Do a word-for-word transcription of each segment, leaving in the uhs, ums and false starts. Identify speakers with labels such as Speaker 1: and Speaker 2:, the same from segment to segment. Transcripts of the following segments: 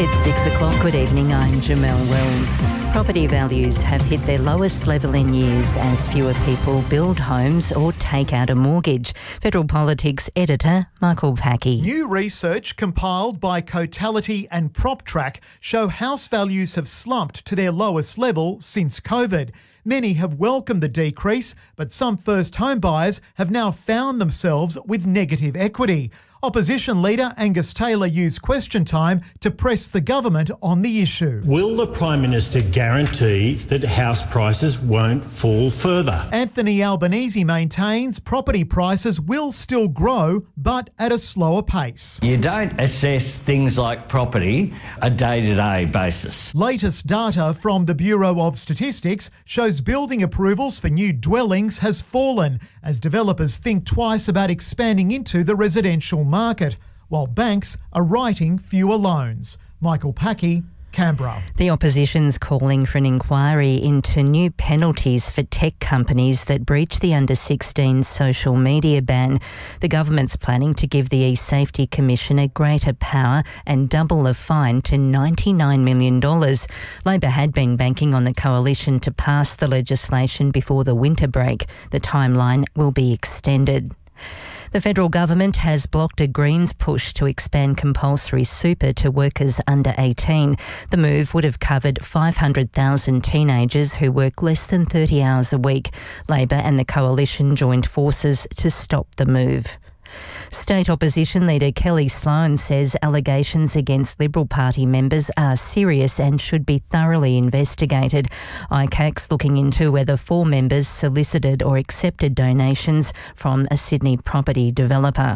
Speaker 1: It's six o'clock. Good evening. I'm Jamelle Wells. Property values have hit their lowest level in years as fewer people build homes or take out a mortgage. Federal Politics editor Michael Packey.
Speaker 2: New research compiled by Cotality and PropTrack show house values have slumped to their lowest level since COVID. Many have welcomed the decrease, but some first home buyers have now found themselves with negative equity. Opposition leader Angus Taylor used question time to press the government on the issue.
Speaker 3: Will the Prime Minister guarantee that house prices won't fall further?
Speaker 2: Anthony Albanese maintains property prices will still grow, but at a slower pace.
Speaker 4: You don't assess things like property a day-to-day basis.
Speaker 2: Latest data from the Bureau of Statistics shows building approvals for new dwellings has fallen as developers think twice about expanding into the residential market, while banks are writing fewer loans. Michael Packey, Canberra.
Speaker 1: The opposition's calling for an inquiry into new penalties for tech companies that breach the under sixteen social media ban. The government's planning to give the e-Safety Commission a greater power and double the fine to ninety-nine million dollars. Labor had been banking on the coalition to pass the legislation before the winter break. The timeline will be extended. The federal government has blocked a Greens push to expand compulsory super to workers under eighteen. The move would have covered five hundred thousand teenagers who work less than thirty hours a week. Labor and the coalition joined forces to stop the move. State opposition leader Kelly Sloan says allegations against Liberal Party members are serious and should be thoroughly investigated. I C A C's looking into whether four members solicited or accepted donations from a Sydney property developer.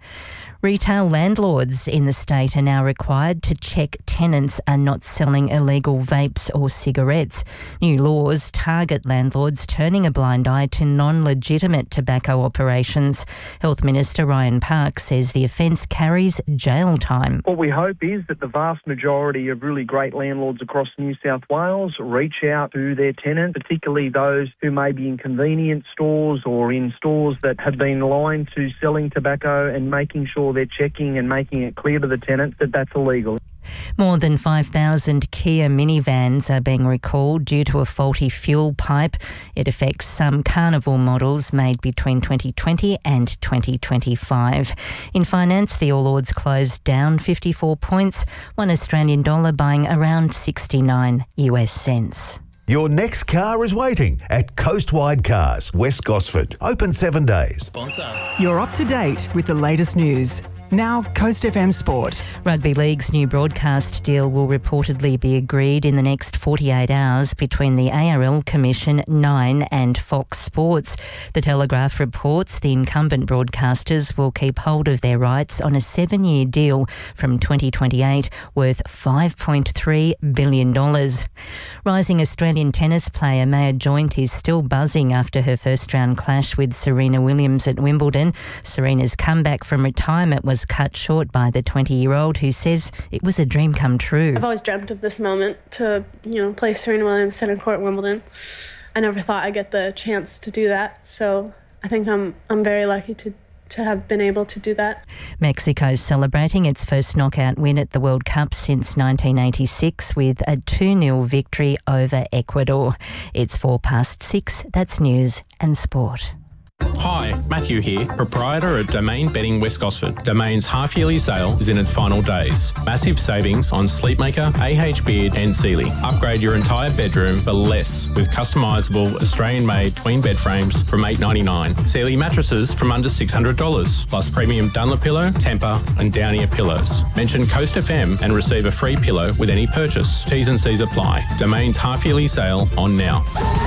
Speaker 1: Retail landlords in the state are now required to check tenants are not selling illegal vapes or cigarettes. New laws target landlords turning a blind eye to non-legitimate tobacco operations. Health Minister Ryan Park says the offence carries jail time.
Speaker 5: What we hope is that the vast majority of really great landlords across New South Wales reach out to their tenants, particularly those who may be in convenience stores or in stores that have been aligned to selling tobacco, and making sure they're checking and making it clear to the tenant that that's illegal.
Speaker 1: More than five thousand Kia minivans are being recalled due to a faulty fuel pipe. It affects some Carnival models made between twenty twenty and twenty twenty-five. In finance, the All Ords closed down fifty-four points, one Australian dollar buying around sixty-nine U S cents.
Speaker 6: Your next car is waiting at Coastwide Cars, West Gosford. Open seven days.
Speaker 7: Sponsor. You're up to date with the latest news. Now, Coast F M Sport.
Speaker 1: Rugby League's new broadcast deal will reportedly be agreed in the next forty-eight hours between the A R L Commission, Nine and Fox Sports. The Telegraph reports the incumbent broadcasters will keep hold of their rights on a seven-year deal from twenty twenty-eight worth five point three billion dollars. Rising Australian tennis player Maya Joint is still buzzing after her first-round clash with Serena Williams at Wimbledon. Serena's comeback from retirement was cut short by the twenty-year-old, who says it was a dream come true.
Speaker 8: I've always dreamt of this moment to, you know, play Serena Williams centre court at Wimbledon. I never thought I'd get the chance to do that, so I think I'm I'm very lucky to to have been able to do that.
Speaker 1: Mexico's celebrating its first knockout win at the World Cup since nineteen eighty-six with a two nil victory over Ecuador. It's four past six. That's news and sport.
Speaker 9: Hi, Matthew here, proprietor at Domain Bedding West Gosford. Domain's half-yearly sale is in its final days. Massive savings on Sleepmaker, A H Beard and Sealy. Upgrade your entire bedroom for less with customisable Australian-made tween bed frames from eight dollars ninety-nine. Sealy mattresses from under six hundred dollars, plus premium Dunlop-Pillow, Tempur and Downier pillows. Mention Coast F M and receive a free pillow with any purchase. T's and C's apply. Domain's half-yearly sale on now.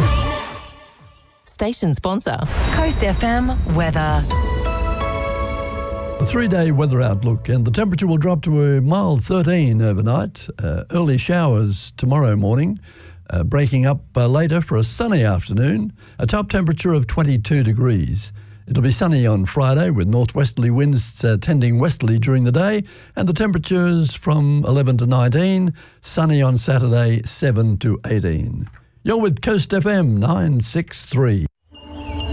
Speaker 10: Station sponsor, Coast F M weather.
Speaker 11: A three-day weather outlook, and the temperature will drop to a mild thirteen overnight. Uh, early showers tomorrow morning, uh, breaking up uh, later for a sunny afternoon. A top temperature of twenty-two degrees. It'll be sunny on Friday with northwesterly winds uh, tending westerly during the day, and the temperatures from eleven to nineteen. Sunny on Saturday, seven to eighteen. You're with Coast F M nine sixty-three.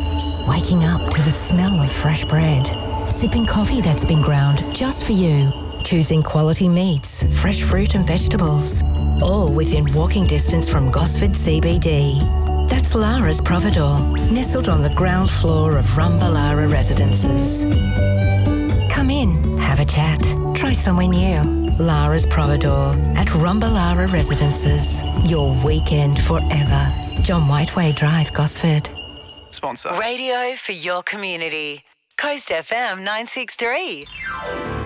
Speaker 12: Waking up to the smell of fresh bread. Sipping coffee that's been ground just for you. choosing quality meats, fresh fruit and vegetables, all within walking distance from Gosford C B D. That's Lara's Providore, nestled on the ground floor of Rumbalara Residences. Come in, have a chat, try somewhere new. Lara's Providore at Rumbalara Residences. Your weekend forever. John Whiteway Drive, Gosford.
Speaker 10: Sponsor. Radio for your community. Coast F M nine six three.